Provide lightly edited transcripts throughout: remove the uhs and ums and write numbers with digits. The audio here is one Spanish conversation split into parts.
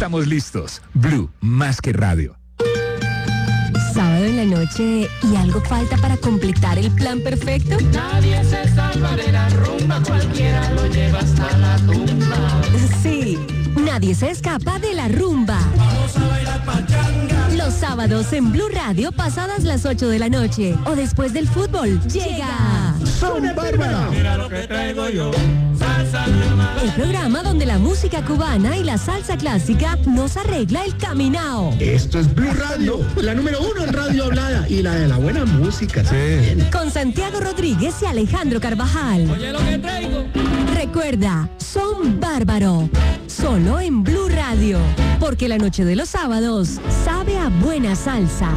Estamos listos. Blue, más que radio. Sábado en la noche y algo falta para completar el plan perfecto. Nadie se salva de la rumba, cualquiera lo lleva hasta la tumba. Sí, nadie se escapa de la rumba. Vamos a bailar pachanga. Los sábados en Blue Radio pasadas las 8 de la noche o después del fútbol llega Son Bárbara. Mira lo que traigo yo. Salsa el programa donde la música cubana y la salsa clásica nos arregla el caminao. Esto es Blue Radio, la número 1 en radio hablada y la de la buena música. Sí. Con Santiago Rodríguez y Alejandro Carvajal. Oye lo que traigo. Recuerda, Son Bárbaro. Solo en Blue Radio. Porque la noche de los sábados sabe a buena salsa.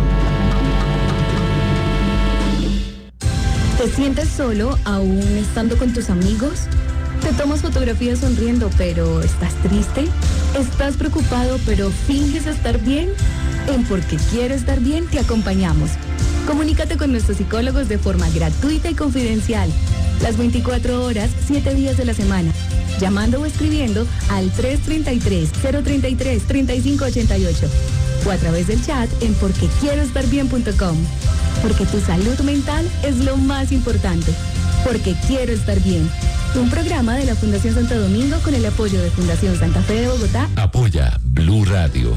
¿Te sientes solo aún estando con tus amigos? ¿Te tomas fotografías sonriendo pero estás triste? ¿Estás preocupado pero finges estar bien? En Porque Quiero Estar Bien te acompañamos. Comunícate con nuestros psicólogos de forma gratuita y confidencial. Las 24 horas, 7 días de la semana. Llamando o escribiendo al 333-033-3588 o a través del chat en porquequieroestarbien.com. Porque tu salud mental es lo más importante. Porque Quiero Estar Bien. Un programa de la Fundación Santo Domingo con el apoyo de Fundación Santa Fe de Bogotá. Apoya Blue Radio.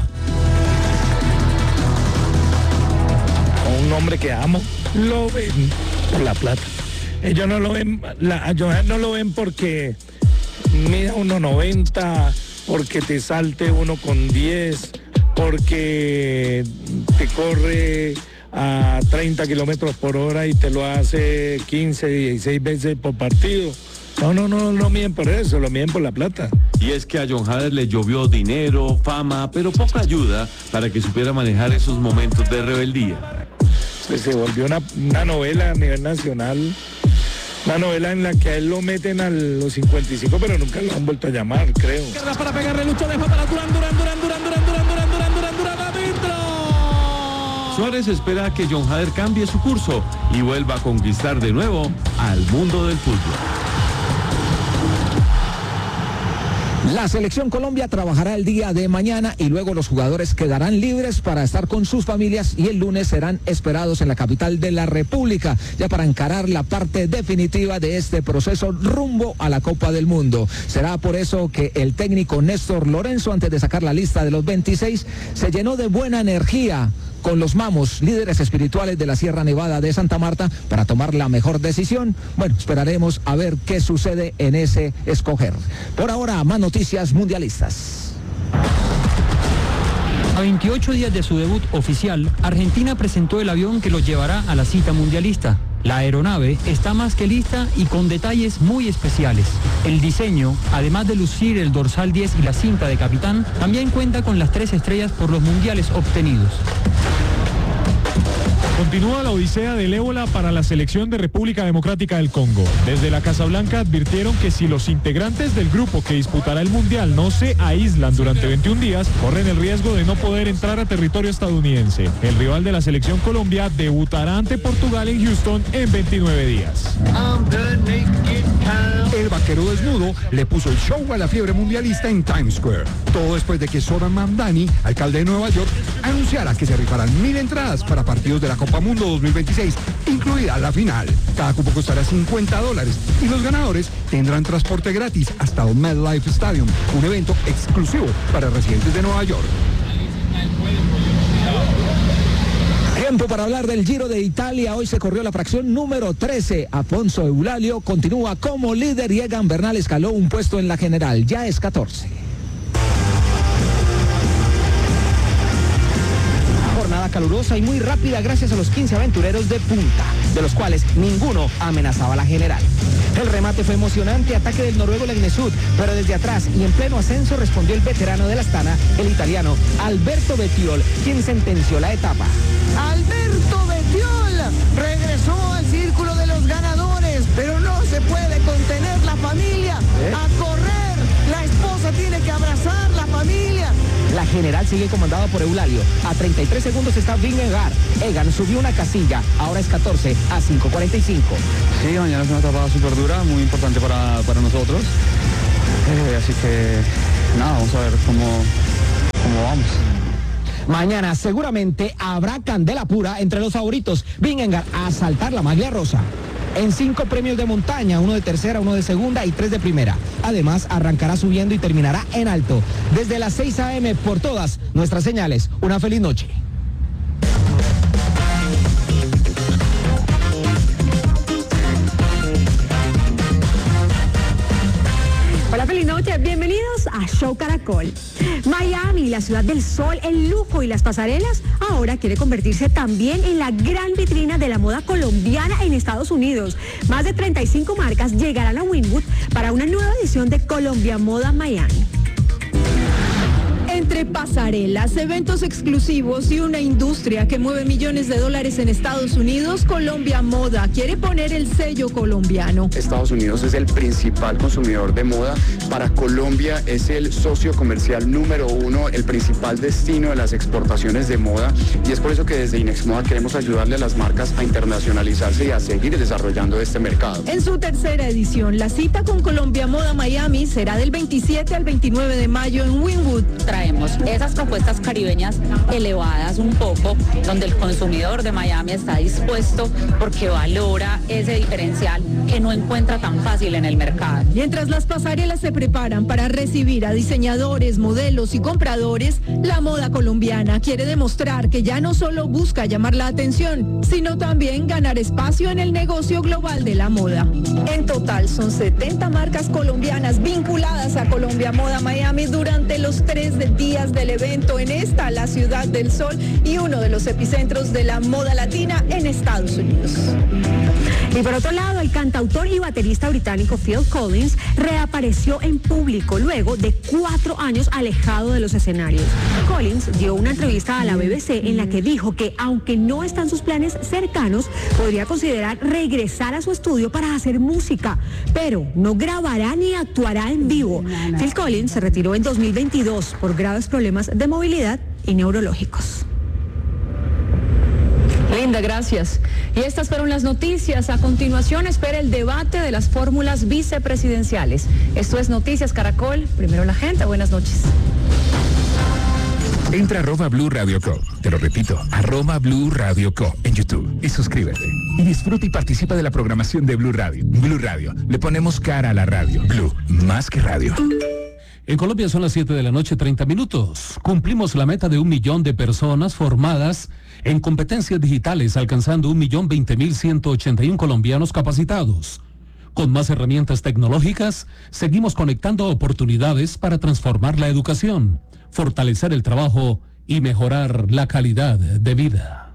Un hombre que amo, lo ven por la plata. Ellos no lo ven, a Johan no lo ven porque mira 1.90, porque te salte 1.10, porque te corre a 30 kilómetros por hora y te lo hace 15, 16 veces por partido. No miden por eso, lo miden por la plata. Y es que a John Hader le llovió dinero, fama, pero poca ayuda para que supiera manejar esos momentos de rebeldía. Pues se volvió una novela a nivel nacional, una novela en la que a él lo meten a los 55, pero nunca lo han vuelto a llamar, creo. Para pegarle, Lucho deja para Durán adentro. Suárez espera que John Hader cambie su curso y vuelva a conquistar de nuevo al mundo del fútbol. La Selección Colombia trabajará el día de mañana y luego los jugadores quedarán libres para estar con sus familias y el lunes serán esperados en la capital de la República, ya para encarar la parte definitiva de este proceso rumbo a la Copa del Mundo. Será por eso que el técnico Néstor Lorenzo, antes de sacar la lista de los 26, se llenó de buena energía con los mamos, líderes espirituales de la Sierra Nevada de Santa Marta, para tomar la mejor decisión. Bueno, esperaremos a ver qué sucede en ese escoger. Por ahora, más noticias mundialistas. A 28 días de su debut oficial, Argentina presentó el avión que los llevará a la cita mundialista. La aeronave está más que lista y con detalles muy especiales. El diseño, además de lucir el dorsal 10 y la cinta de capitán, también cuenta con las 3 estrellas por los mundiales obtenidos. Continúa la odisea del ébola para la selección de República Democrática del Congo. Desde la Casa Blanca advirtieron que si los integrantes del grupo que disputará el Mundial no se aíslan durante 21 días, corren el riesgo de no poder entrar a territorio estadounidense. El rival de la selección Colombia debutará ante Portugal en Houston en 29 días. El vaquero desnudo le puso el show a la fiebre mundialista en Times Square. Todo después de que Zoran Mamdani, alcalde de Nueva York, anunciara que se rifarán 1.000 entradas para partidos de la Copa Mundo 2026, incluida la final. Cada cupo costará $50 y los ganadores tendrán transporte gratis hasta el MetLife Stadium, un evento exclusivo para residentes de Nueva York. Tiempo para hablar del Giro de Italia. Hoy se corrió la fracción número 13. Afonso Eulalio continúa como líder y Egan Bernal escaló un puesto en la general. Ya es 14. Jornada calurosa y muy rápida gracias a los 15 aventureros de punta, de los cuales ninguno amenazaba la general. El remate fue emocionante, ataque del noruego Legnesud, pero desde atrás y en pleno ascenso respondió el veterano de la Astana, el italiano Alberto Bettiol, quien sentenció la etapa. Alberto Bettiol regresó al círculo de los ganadores, pero no se puede contener la familia. A correr, la esposa tiene que abrazar la familia. La general sigue comandada por Eulalio. A 33 segundos está Vingegaard. Egan subió una casilla, ahora es 14 a 5:45. Sí, mañana es una etapa súper dura, muy importante para nosotros. Así que nada, vamos a ver cómo vamos. Mañana seguramente habrá candela pura entre los favoritos. Vingegaard a saltar la maglia rosa. En 5 premios de montaña, 1 de tercera, 1 de segunda y 3 de primera. Además, arrancará subiendo y terminará en alto. Desde las 6 a.m. por todas nuestras señales. Una feliz noche. Hola, feliz noche, bienvenidos a Show Caracol. Miami, la ciudad del sol, el lujo y las pasarelas, ahora quiere convertirse también en la gran vitrina de la moda colombiana en Estados Unidos. Más de 35 marcas llegarán a Wynwood para una nueva edición de Colombia Moda Miami. Entre pasarelas, eventos exclusivos y una industria que mueve millones de dólares en Estados Unidos, Colombia Moda quiere poner el sello colombiano. Estados Unidos es el principal consumidor de moda. Para Colombia es el socio comercial número 1, el principal destino de las exportaciones de moda. Y es por eso que desde Inexmoda queremos ayudarle a las marcas a internacionalizarse y a seguir desarrollando este mercado. En su tercera edición, la cita con Colombia Moda Miami será del 27 al 29 de mayo en Wynwood. Traemos esas propuestas caribeñas elevadas un poco, donde el consumidor de Miami está dispuesto porque valora ese diferencial que no encuentra tan fácil en el mercado. Mientras las pasarelas se preparan para recibir a diseñadores, modelos y compradores, la moda colombiana quiere demostrar que ya no solo busca llamar la atención, sino también ganar espacio en el negocio global de la moda. En total son 70 marcas colombianas vinculadas a Colombia Moda Miami durante los 3 días del evento en esta, la ciudad del sol y uno de los epicentros de la moda latina en Estados Unidos. Y por otro lado, el cantautor y baterista británico Phil Collins reapareció en público luego de 4 años alejado de los escenarios. Collins dio una entrevista a la BBC en la que dijo que, aunque no están sus planes cercanos, podría considerar regresar a su estudio para hacer música, pero no grabará ni actuará en vivo. Phil Collins se retiró en 2022 por graves problemas de movilidad y neurológicos. Linda, gracias. Y estas fueron las noticias. A continuación, espera el debate de las fórmulas vicepresidenciales. Esto es Noticias Caracol. Primero la gente. Buenas noches. Entra a @Blue Radio Co. Te lo repito, @Blue Radio Co. en YouTube y suscríbete. Y disfruta y participa de la programación de Blue Radio. Blue Radio, le ponemos cara a la radio. Blue, más que radio. En Colombia son las 7 de la noche, 30 minutos. Cumplimos la meta de 1 millón de personas formadas en competencias digitales, alcanzando 1.020.181 colombianos capacitados. Con más herramientas tecnológicas, seguimos conectando oportunidades para transformar la educación, fortalecer el trabajo y mejorar la calidad de vida.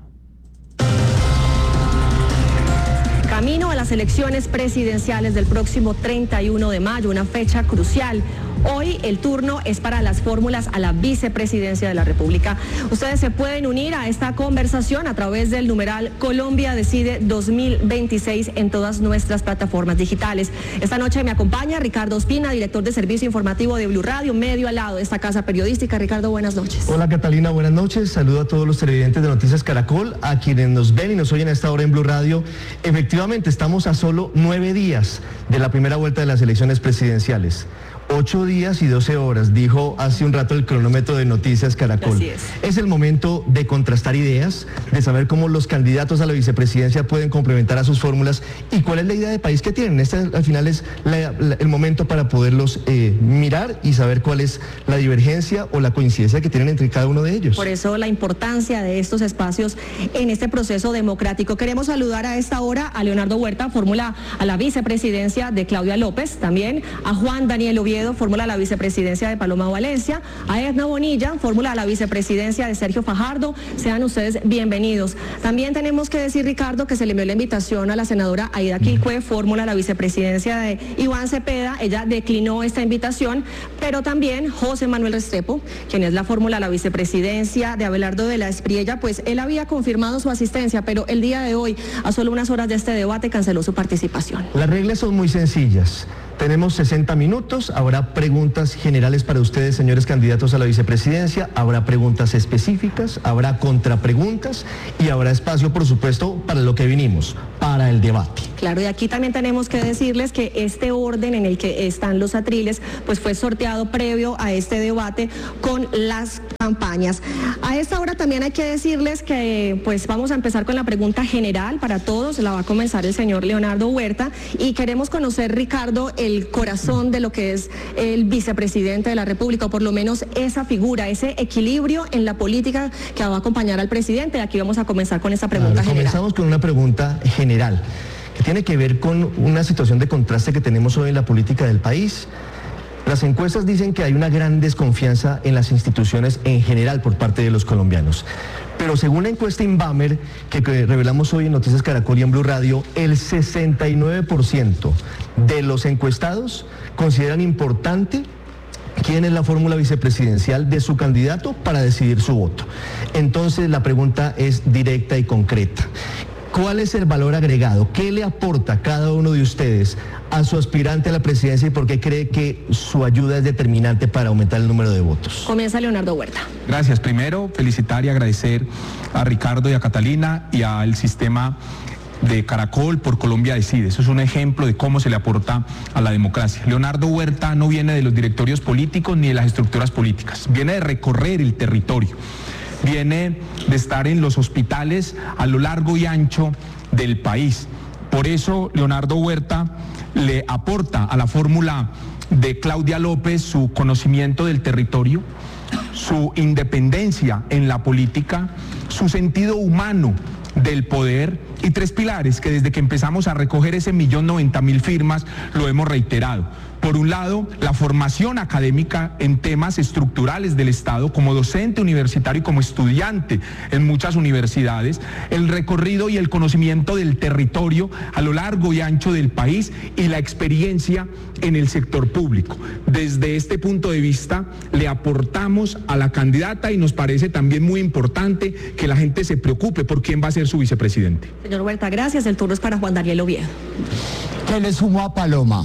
Camino a las elecciones presidenciales del próximo 31 de mayo, una fecha crucial. Hoy el turno es para las fórmulas a la vicepresidencia de la República. Ustedes se pueden unir a esta conversación a través del numeral Colombia Decide 2026 en todas nuestras plataformas digitales. Esta noche me acompaña Ricardo Ospina, director de Servicio Informativo de Blue Radio, medio al lado de esta casa periodística. Ricardo, buenas noches. Hola Catalina, buenas noches. Saludo a todos los televidentes de Noticias Caracol, a quienes nos ven y nos oyen a esta hora en Blue Radio. Efectivamente, estamos a solo 9 días de la primera vuelta de las elecciones presidenciales. 8 días y 12 horas, dijo hace un rato el cronómetro de Noticias Caracol. Así es. Es el momento de contrastar ideas, de saber cómo los candidatos a la vicepresidencia pueden complementar a sus fórmulas y cuál es la idea de país que tienen. Este al final es el momento para poderlos mirar y saber cuál es la divergencia o la coincidencia que tienen entre cada uno de ellos. Por eso la importancia de estos espacios en este proceso democrático. Queremos saludar a esta hora a Leonardo Huerta, fórmula a la vicepresidencia de Claudia López, también a Juan Daniel Oviedo, fórmula a la vicepresidencia de Paloma Valencia, a Edna Bonilla, fórmula a la vicepresidencia de Sergio Fajardo. Sean ustedes bienvenidos. También tenemos que decir, Ricardo, que se le envió la invitación a la senadora Aida Quilcue, fórmula a la vicepresidencia de Iván Cepeda. Ella declinó esta invitación, pero también José Manuel Restrepo, quien es la fórmula a la vicepresidencia de Abelardo de la Espriella, pues él había confirmado su asistencia, pero el día de hoy, a solo unas horas de este debate, canceló su participación. Las reglas son muy sencillas. Tenemos 60 minutos, habrá preguntas generales para ustedes, señores candidatos a la vicepresidencia, habrá preguntas específicas, habrá contrapreguntas y habrá espacio, por supuesto, para lo que vinimos, para el debate. Claro, y aquí también tenemos que decirles que este orden en el que están los atriles, pues fue sorteado previo a este debate con las campañas. A esta hora también hay que decirles que pues vamos a empezar con la pregunta general para todos, la va a comenzar el señor Leonardo Huerta, y queremos conocer, Ricardo, el corazón de lo que es el vicepresidente de la República, o por lo menos esa figura, ese equilibrio en la política que va a acompañar al presidente. Aquí vamos a comenzar con esta pregunta general. Comenzamos con una pregunta general, que tiene que ver con una situación de contraste que tenemos hoy en la política del país. Las encuestas dicen que hay una gran desconfianza en las instituciones en general por parte de los colombianos. Pero según la encuesta Inbamer que revelamos hoy en Noticias Caracol y en Blue Radio, el 69% de los encuestados consideran importante quién es la fórmula vicepresidencial de su candidato para decidir su voto. Entonces la pregunta es directa y concreta. ¿Cuál es el valor agregado? ¿Qué le aporta cada uno de ustedes a su aspirante a la presidencia y por qué cree que su ayuda es determinante para aumentar el número de votos? Comienza Leonardo Huerta. Gracias. Primero, felicitar y agradecer a Ricardo y a Catalina y al sistema de Caracol por Colombia Decide. Eso es un ejemplo de cómo se le aporta a la democracia. Leonardo Huerta no viene de los directorios políticos ni de las estructuras políticas, viene de recorrer el territorio. Viene de estar en los hospitales a lo largo y ancho del país. Por eso Leonardo Huerta le aporta a la fórmula de Claudia López su conocimiento del territorio, su independencia en la política, su sentido humano del poder y tres pilares que desde que empezamos a recoger ese 1.090.000 firmas lo hemos reiterado. Por un lado, la formación académica en temas estructurales del Estado como docente universitario y como estudiante en muchas universidades, el recorrido y el conocimiento del territorio a lo largo y ancho del país y la experiencia en el sector público. Desde este punto de vista, le aportamos a la candidata y nos parece también muy importante que la gente se preocupe por quién va a ser su vicepresidente. Señor Huerta, gracias. El turno es para Juan Daniel Oviedo. ¿Qué le sumo a Paloma?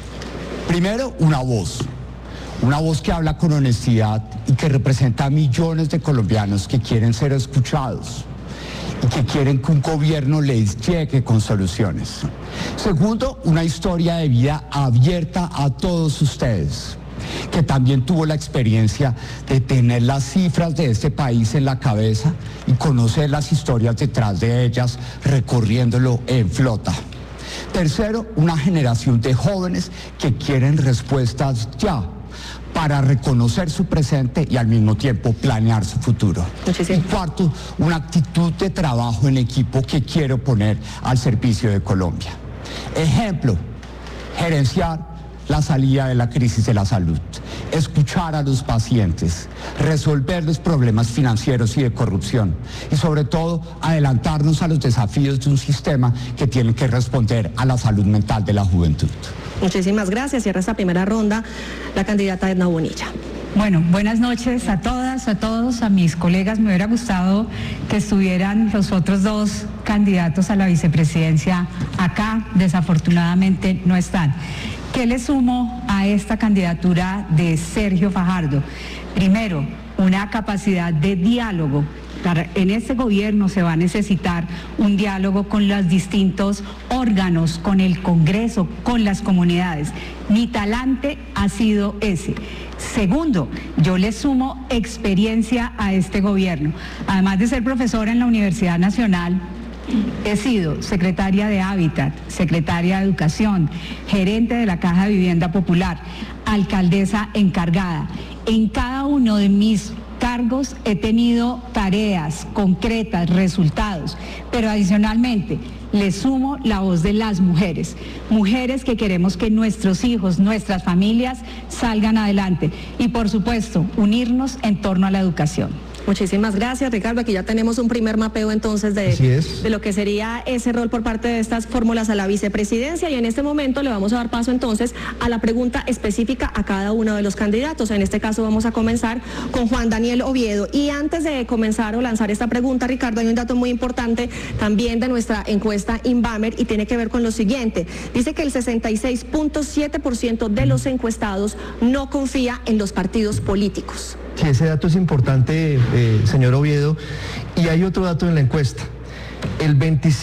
Primero, una voz que habla con honestidad y que representa a millones de colombianos que quieren ser escuchados y que quieren que un gobierno les llegue con soluciones. Segundo, una historia de vida abierta a todos ustedes, que también tuvo la experiencia de tener las cifras de este país en la cabeza y conocer las historias detrás de ellas recorriéndolo en flota. Tercero, una generación de jóvenes que quieren respuestas ya para reconocer su presente y al mismo tiempo planear su futuro. Y cuarto, una actitud de trabajo en equipo que quiero poner al servicio de Colombia. Ejemplo, gerenciar la salida de la crisis de la salud, escuchar a los pacientes, resolver los problemas financieros y de corrupción y sobre todo adelantarnos a los desafíos de un sistema que tiene que responder a la salud mental de la juventud. Muchísimas gracias. Cierra esta primera ronda la candidata Edna Bonilla. Bueno, buenas noches a todas, a todos, a mis colegas. Me hubiera gustado que estuvieran los otros dos candidatos a la vicepresidencia acá. Desafortunadamente no están. ¿Qué le sumo a esta candidatura de Sergio Fajardo? Primero, una capacidad de diálogo. En este gobierno se va a necesitar un diálogo con los distintos órganos, con el Congreso, con las comunidades. Mi talante ha sido ese. Segundo, yo le sumo experiencia a este gobierno. Además de ser profesora en la Universidad Nacional, he sido secretaria de Hábitat, secretaria de Educación, gerente de la Caja de Vivienda Popular, alcaldesa encargada. En cada uno de mis cargos he tenido tareas concretas, resultados, pero adicionalmente le sumo la voz de las mujeres, mujeres que queremos que nuestros hijos, nuestras familias salgan adelante y por supuesto unirnos en torno a la educación. Muchísimas gracias, Ricardo. Aquí ya tenemos un primer mapeo entonces de lo que sería ese rol por parte de estas fórmulas a la vicepresidencia y en este momento le vamos a dar paso entonces a la pregunta específica a cada uno de los candidatos. En este caso vamos a comenzar con Juan Daniel Oviedo y antes de comenzar o lanzar esta pregunta, Ricardo, hay un dato muy importante también de nuestra encuesta Inbamer y tiene que ver con lo siguiente. Dice que el 66.7% de los encuestados no confía en los partidos políticos. Sí, ese dato es importante, señor Oviedo. Y hay otro dato en la encuesta. El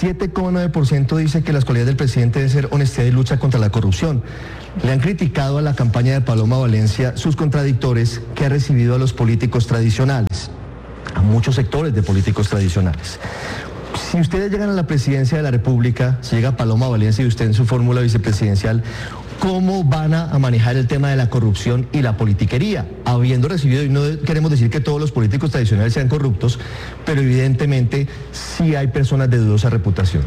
27,9% dice que las cualidades del presidente deben ser honestidad y lucha contra la corrupción. Le han criticado a la campaña de Paloma Valencia sus contradictores que ha recibido a los políticos tradicionales, a muchos sectores de políticos tradicionales. Si ustedes llegan a la presidencia de la República, si llega Paloma Valencia y usted en su fórmula vicepresidencial, ¿cómo van a manejar el tema de la corrupción y la politiquería? Habiendo recibido, y no queremos decir que todos los políticos tradicionales sean corruptos, pero evidentemente sí hay personas de dudosa reputación.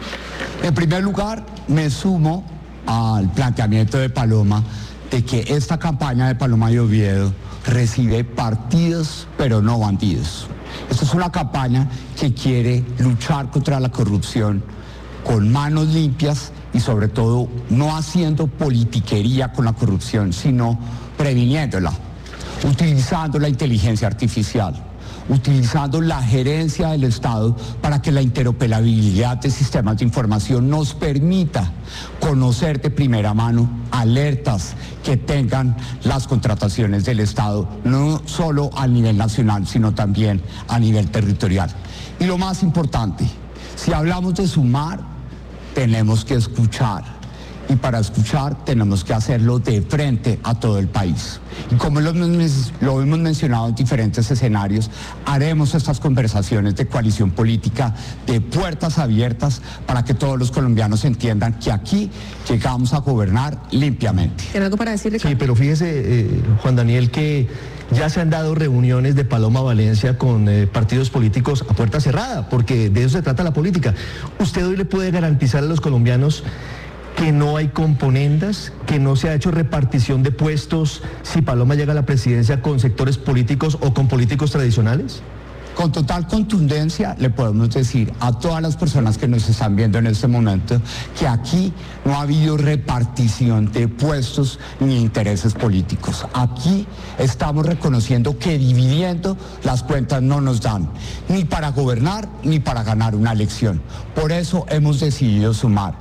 En primer lugar, me sumo al planteamiento de Paloma de que esta campaña de Paloma y Oviedo recibe partidos, pero no bandidos. Esta es una campaña que quiere luchar contra la corrupción con manos limpias y sobre todo no haciendo politiquería con la corrupción, sino previniéndola, utilizando la inteligencia artificial, utilizando la gerencia del Estado para que la interoperabilidad de sistemas de información nos permita conocer de primera mano alertas que tengan las contrataciones del Estado, no solo a nivel nacional, sino también a nivel territorial. Y lo más importante, si hablamos de sumar, tenemos que escuchar. Y para escuchar tenemos que hacerlo de frente a todo el país. Y como lo hemos mencionado en diferentes escenarios, haremos estas conversaciones de coalición política de puertas abiertas para que todos los colombianos entiendan que aquí llegamos a gobernar limpiamente. ¿Tiene algo para decir, Ricardo? Sí, pero fíjese, Juan Daniel, que ya se han dado reuniones de Paloma Valencia con partidos políticos a puerta cerrada, porque de eso se trata la política. ¿Usted hoy le puede garantizar a los colombianos que no hay componendas, que no se ha hecho repartición de puestos si Paloma llega a la presidencia con sectores políticos o con políticos tradicionales? Con total contundencia le podemos decir a todas las personas que nos están viendo en este momento que aquí no ha habido repartición de puestos ni intereses políticos. Aquí estamos reconociendo que dividiendo las cuentas no nos dan ni para gobernar ni para ganar una elección. Por eso hemos decidido sumar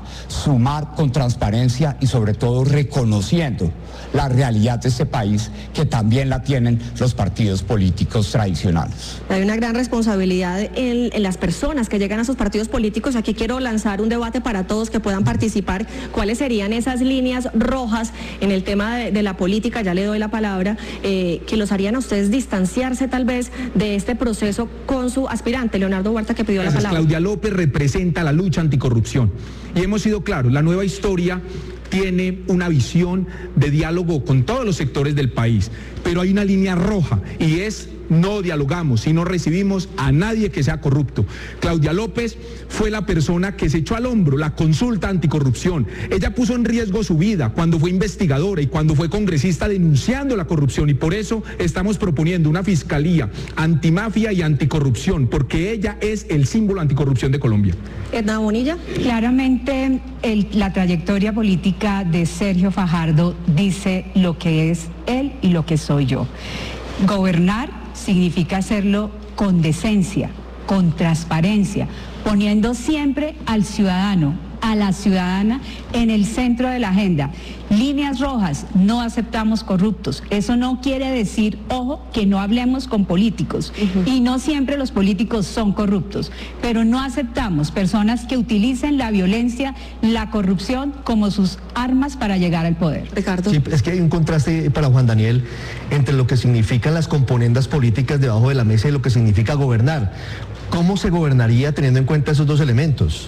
con transparencia y sobre todo reconociendo la realidad de este país que también la tienen los partidos políticos tradicionales. Hay una gran responsabilidad en las personas que llegan a esos partidos políticos. Aquí quiero lanzar un debate para todos que puedan participar. ¿Cuáles serían esas líneas rojas en el tema de la política? Ya le doy la palabra, que los harían a ustedes distanciarse tal vez de este proceso con su aspirante, Leonardo Huerta, que pidió la palabra. Claudia López representa la lucha anticorrupción y hemos sido claros, la nueva historia tiene una visión de diálogo con todos los sectores del país, pero hay una línea roja y es no dialogamos y no recibimos a nadie que sea corrupto. Claudia López fue la persona que se echó al hombro la consulta anticorrupción. Ella puso en riesgo su vida cuando fue investigadora y cuando fue congresista denunciando la corrupción, y por eso estamos proponiendo una fiscalía antimafia y anticorrupción, porque ella es el símbolo anticorrupción de Colombia. Edna Bonilla. Claramente la trayectoria política de Sergio Fajardo dice lo que es él y lo que soy yo. Gobernar significa hacerlo con decencia, con transparencia, poniendo siempre al ciudadano, a la ciudadana en el centro de la agenda. Líneas rojas, no aceptamos corruptos. Eso no quiere decir, ojo, que no hablemos con políticos. Y no siempre los políticos son corruptos, pero no aceptamos personas que utilicen la violencia, la corrupción como sus armas para llegar al poder. Ricardo. Sí, es que hay un contraste para Juan Daniel entre lo que significan las componendas políticas debajo de la mesa y lo que significa gobernar. ¿Cómo se gobernaría teniendo en cuenta esos dos elementos?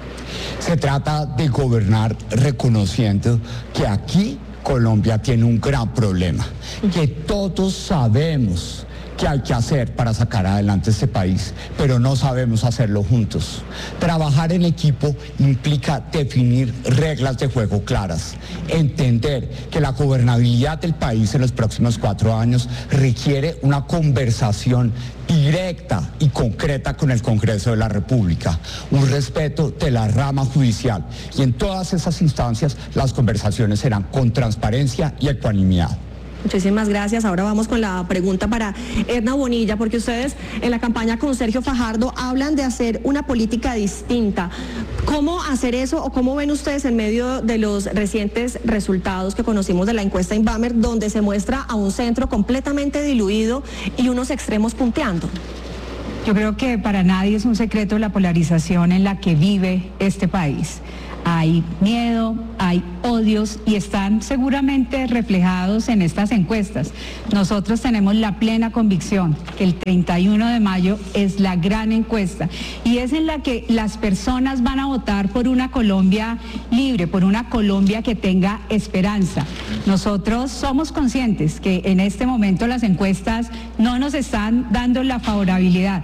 Se trata de gobernar reconociendo que aquí Colombia tiene un gran problema, que todos sabemos que hay que hacer para sacar adelante este país, pero no sabemos hacerlo juntos. Trabajar en equipo implica definir reglas de juego claras, entender que la gobernabilidad del país en los próximos 4 años requiere una conversación directa y concreta con el Congreso de la República, un respeto de la rama judicial, y en todas esas instancias las conversaciones serán con transparencia y ecuanimidad. Muchísimas gracias. Ahora vamos con la pregunta para Edna Bonilla, porque ustedes en la campaña con Sergio Fajardo hablan de hacer una política distinta. ¿Cómo hacer eso, o cómo ven ustedes en medio de los recientes resultados que conocimos de la encuesta Inbamer, donde se muestra a un centro completamente diluido y unos extremos punteando? Yo creo que para nadie es un secreto la polarización en la que vive este país. Hay miedo, hay odios y están seguramente reflejados en estas encuestas. Nosotros tenemos la plena convicción que el 31 de mayo es la gran encuesta y es en la que las personas van a votar por una Colombia libre, por una Colombia que tenga esperanza. Nosotros somos conscientes que en este momento las encuestas no nos están dando la favorabilidad,